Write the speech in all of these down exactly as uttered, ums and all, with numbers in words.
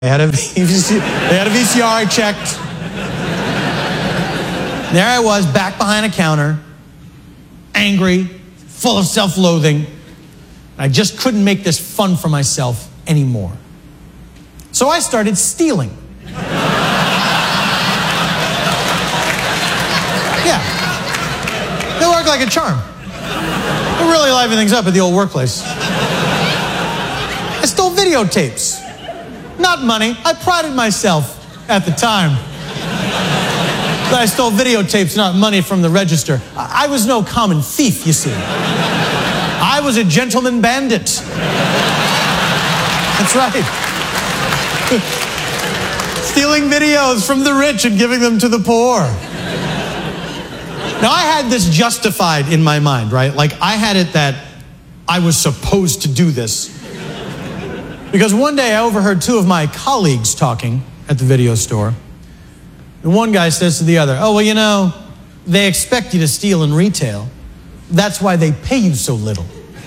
They had a V C R, they had a V C R I checked. There I was, back behind a counter, angry, full of self-loathing. I just couldn't make this fun for myself anymore. So I started stealing. Yeah. It worked like a charm. It really livened things up at the old workplace. I stole videotapes. Not money. I prided myself at the time that I stole videotapes, not money from the register. I was no common thief, you see. I was a gentleman bandit. That's right. Stealing videos from the rich and giving them to the poor. Now, I had this justified in my mind, right? Like, I had it that I was supposed to do this. Because one day I overheard two of my colleagues talking at the video store. And one guy says to the other, oh, well, you know, they expect you to steal in retail. That's why they pay you so little.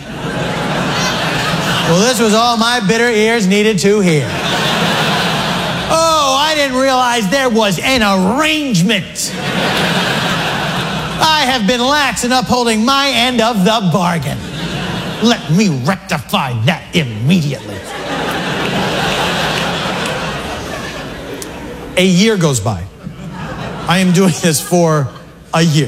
Well, this was all my bitter ears needed to hear. Oh, I didn't realize there was an arrangement. I have been lax in upholding my end of the bargain. Let me rectify that immediately. A year goes by. I am doing this for a year.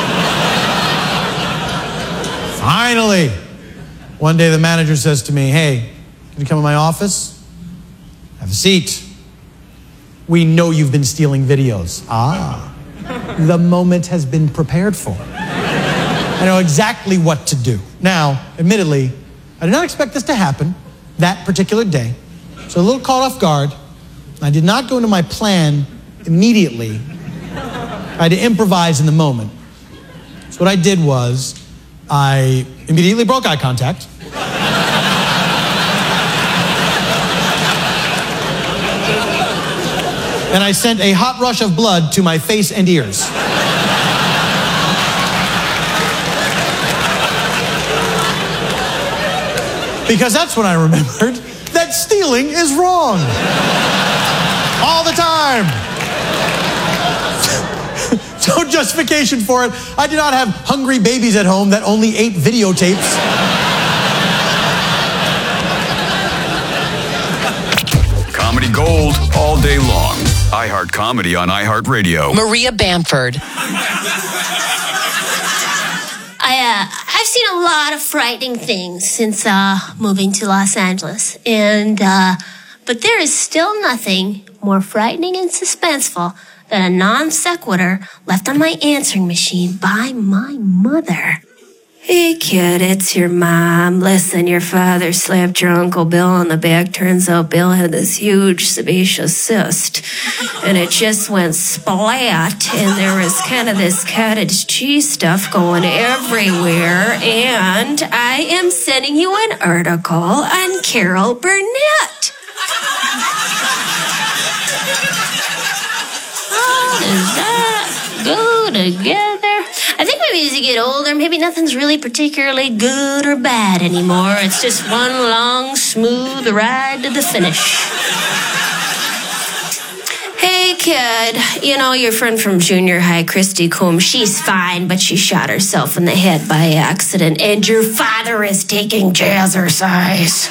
Finally, one day the manager says to me, hey, can you come to my office? Have a seat. We know you've been stealing videos. Ah, the moment has been prepared for. I know exactly what to do. Now, admittedly, I did not expect this to happen that particular day, so a little caught off guard. I did not go into my plan immediately. I had to improvise in the moment. So what I did was, I immediately broke eye contact. And I sent a hot rush of blood to my face and ears. Because that's when I remembered that stealing is wrong. All the time. No justification for it. I did not have hungry babies at home that only ate videotapes. Comedy gold all day long. iHeart Comedy on iHeartRadio. Maria Bamford. I, uh, I've seen a lot of frightening things since uh, moving to Los Angeles. And, uh, but there is still nothing more frightening and suspenseful than a non sequitur left on my answering machine by my mother. Hey, kid, it's your mom. Listen, your father slapped your Uncle Bill on the back. Turns out Bill had this huge sebaceous cyst, and it just went splat, and there was kind of this cottage cheese stuff going everywhere, and I am sending you an article on Carol Burnett. How does that go together? I think maybe as you get older, maybe nothing's really particularly good or bad anymore. It's just one long, smooth ride to the finish. Hey, kid, you know your friend from junior high, Christy Coombs, she's fine, but she shot herself in the head by accident, and your father is taking jazzercise.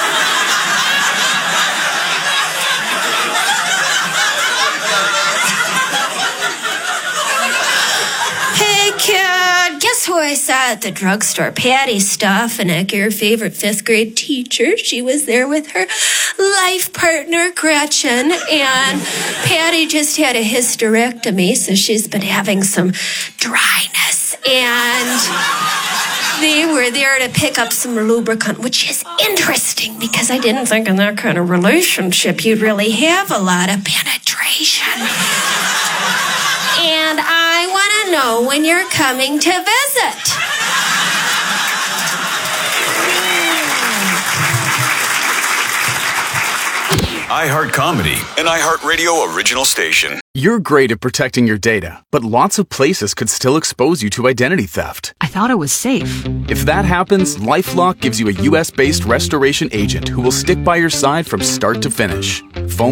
Kid, guess who I saw at the drugstore? Patty Stoffanek, your favorite fifth grade teacher. She was there with her life partner, Gretchen, and Patty just had a hysterectomy, so she's been having some dryness. And they were there to pick up some lubricant, which is interesting because I didn't think in that kind of relationship you'd really have a lot of penetration. And I want to know when you're coming to visit. iHeart Comedy, an iHeartRadio original station. You're great at protecting your data, but lots of places could still expose you to identity theft. I thought it was safe. If that happens, LifeLock gives you a U S-based restoration agent who will stick by your side from start to finish. Phone